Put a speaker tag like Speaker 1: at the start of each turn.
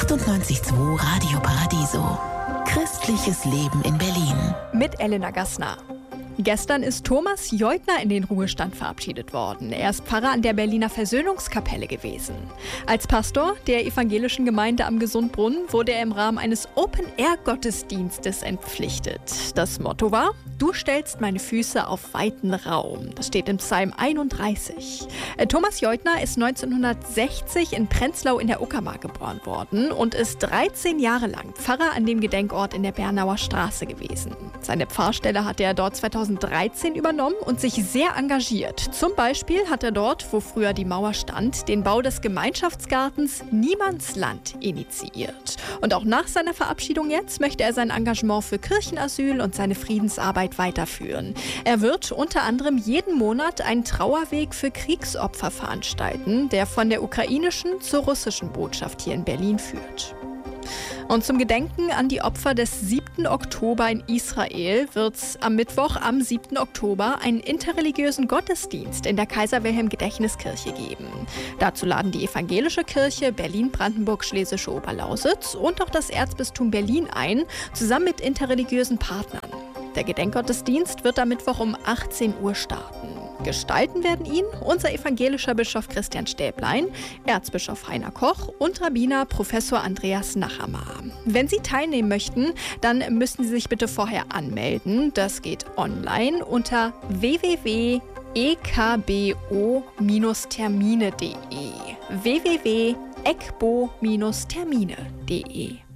Speaker 1: 98.2 Radio Paradiso. Christliches Leben in Berlin.
Speaker 2: Mit Elena Gassner. Gestern ist Thomas Jeutner in den Ruhestand verabschiedet worden. Er ist Pfarrer an der Berliner Versöhnungskapelle gewesen. Als Pastor der evangelischen Gemeinde am Gesundbrunnen wurde er im Rahmen eines Open-Air-Gottesdienstes entpflichtet. Das Motto war: Du stellst meine Füße auf weiten Raum. Das steht im Psalm 31. Thomas Jeutner ist 1960 in Prenzlau in der Uckermark geboren worden und ist 13 Jahre lang Pfarrer an dem Gedenkort in der Bernauer Straße gewesen. Seine Pfarrstelle hat er dort 2013 übernommen und sich sehr engagiert. Zum Beispiel hat er dort, wo früher die Mauer stand, den Bau des Gemeinschaftsgartens Niemandsland initiiert. Und auch nach seiner Verabschiedung jetzt möchte er sein Engagement für Kirchenasyl und seine Friedensarbeit weiterführen. Er wird unter anderem jeden Monat einen Trauerweg für Kriegsopfer veranstalten, der von der ukrainischen zur russischen Botschaft hier in Berlin führt. Und zum Gedenken an die Opfer des 7. Oktober in Israel wird es am Mittwoch, am 7. Oktober, einen interreligiösen Gottesdienst in der Kaiser-Wilhelm-Gedächtniskirche geben. Dazu laden die Evangelische Kirche Berlin-Brandenburg-Schlesische Oberlausitz und auch das Erzbistum Berlin ein, zusammen mit interreligiösen Partnern. Der Gedenkgottesdienst wird am Mittwoch um 18 Uhr starten. Gestalten werden ihn unser evangelischer Bischof Christian Stäblein, Erzbischof Heiner Koch und Rabbiner Professor Andreas Nachammer. Wenn Sie teilnehmen möchten, dann müssen Sie sich bitte vorher anmelden. Das geht online unter www.ekbo-termine.de. www.ekbo-termine.de.